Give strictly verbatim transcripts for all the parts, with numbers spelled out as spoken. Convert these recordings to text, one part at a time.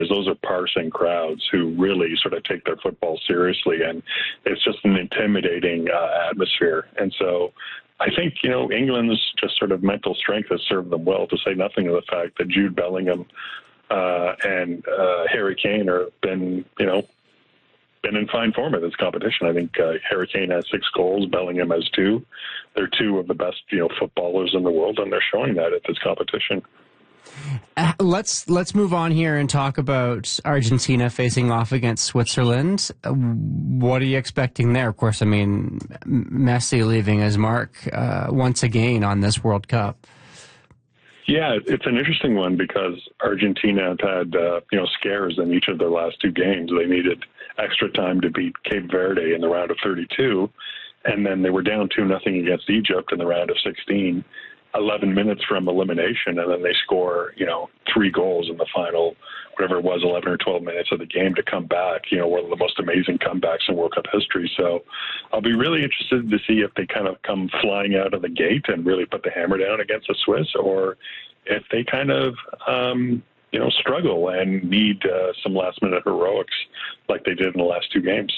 those are parsing crowds who really sort of take their football seriously, and it's just an intimidating uh, atmosphere. And so I think, you know, England's just sort of mental strength has served them well, to say nothing of the fact that Jude Bellingham uh, and uh, Harry Kane have been, you know, been in fine form at this competition. I think uh, Harry Kane has six goals, Bellingham has two. They're two of the best, you know, footballers in the world, and they're showing that at this competition. Uh, let's let's move on here and talk about Argentina facing off against Switzerland. Uh, what are you expecting there? Of course, I mean, Messi leaving his mark uh, once again on this World Cup. Yeah, it's an interesting one because Argentina have had uh, you know scares in each of their last two games. They needed extra time to beat Cape Verde in the round of thirty-two, and then they were down two nothing against Egypt in the round of sixteen. eleven minutes from elimination, and then they score, you know, three goals in the final, whatever it was, eleven or twelve minutes of the game to come back, you know, one of the most amazing comebacks in World Cup history. So I'll be really interested to see if they kind of come flying out of the gate and really put the hammer down against the Swiss, or if they kind of, um, you know, struggle and need uh, some last-minute heroics like they did in the last two games.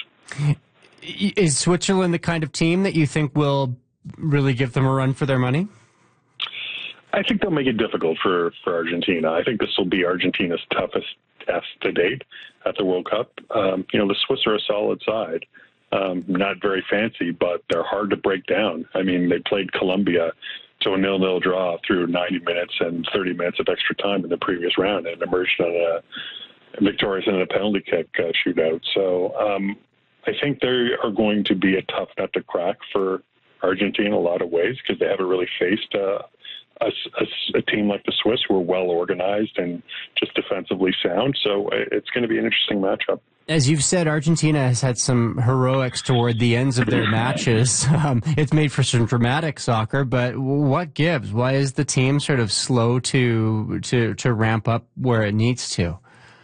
Is Switzerland the kind of team that you think will really give them a run for their money? I think they'll make it difficult for, for Argentina. I think this will be Argentina's toughest test to date at the World Cup. Um, you know, the Swiss are a solid side. Um, not very fancy, but they're hard to break down. I mean, they played Colombia to a nil-nil draw through ninety minutes and thirty minutes of extra time in the previous round and emerged on a victorious in a penalty kick uh, shootout. So um, I think they are going to be a tough nut to crack for Argentina in a lot of ways because they haven't really faced uh, A, a, a team like the Swiss who are well organized and just defensively sound. So it's going to be an interesting matchup. As you've said, Argentina has had some heroics toward the ends of their matches. Um, it's made for some dramatic soccer, but what gives? Why is the team sort of slow to to, to ramp up where it needs to?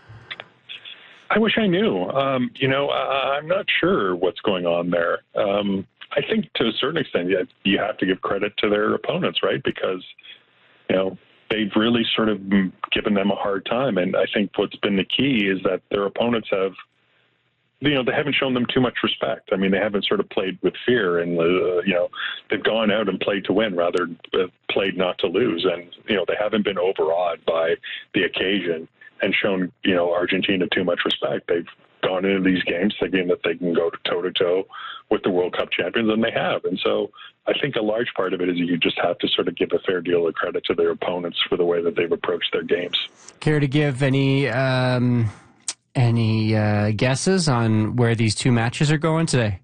I wish I knew. Um, you know, I, I'm not sure what's going on there. Um, I think to a certain extent, yeah, you have to give credit to their opponents, right? Because, you know, they've really sort of given them a hard time. And I think what's been the key is that their opponents have, you know, they haven't shown them too much respect. I mean, they haven't sort of played with fear and, uh, you know, they've gone out and played to win rather than played not to lose. And, you know, they haven't been overawed by the occasion and shown, you know, Argentina too much respect. They've gone into these games thinking that they can go toe-to-toe with the World Cup champions, and they have. And so I think a large part of it is you just have to sort of give a fair deal of credit to their opponents for the way that they've approached their games. Care to give any um, any uh, guesses on where these two matches are going today?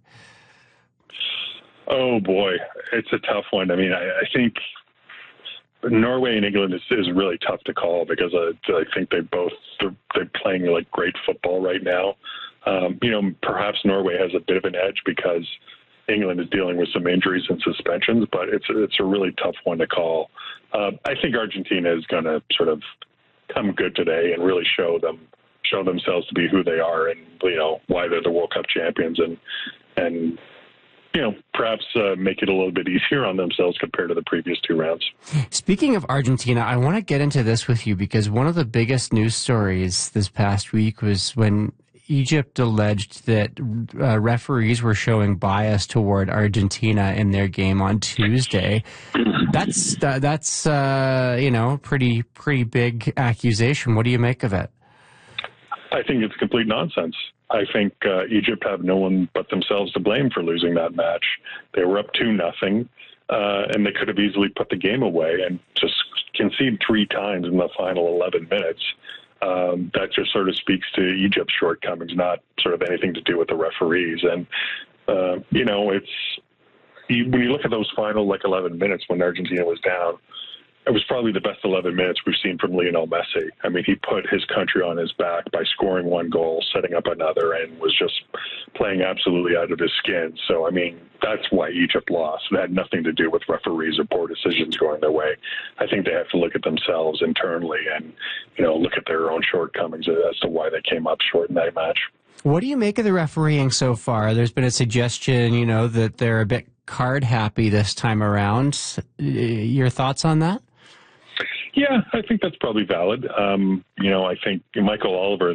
Oh, boy. It's a tough one. I mean, I, I think Norway and England is, is really tough to call because I, I think they both they're, they're playing like great football right now. Um, you know, perhaps Norway has a bit of an edge because England is dealing with some injuries and suspensions, but it's it's a really tough one to call. Uh, I think Argentina is going to sort of come good today and really show them show themselves to be who they are and you know why they're the World Cup champions and and. you know, perhaps uh, make it a little bit easier on themselves compared to the previous two rounds. Speaking of Argentina, I want to get into this with you because one of the biggest news stories this past week was when Egypt alleged that uh, referees were showing bias toward Argentina in their game on Tuesday. That's uh, that's uh, you know pretty pretty big accusation. What do you make of it? I think it's complete nonsense. I think uh, Egypt have no one but themselves to blame for losing that match. They were up two nothing, uh, and they could have easily put the game away and just concede three times in the final eleven minutes. Um, that just sort of speaks to Egypt's shortcomings, not sort of anything to do with the referees. And uh, you know, it's you, when you look at those final like eleven minutes when Argentina was down. It was probably the best eleven minutes we've seen from Lionel Messi. I mean, he put his country on his back by scoring one goal, setting up another, and was just playing absolutely out of his skin. So, I mean, that's why Egypt lost. It had nothing to do with referees or poor decisions going their way. I think they have to look at themselves internally and, you know, look at their own shortcomings as to why they came up short in that match. What do you make of the refereeing so far? There's been a suggestion, you know, that they're a bit card happy this time around. Your thoughts on that? Yeah, I think that's probably valid. Um, you know, I think Michael Oliver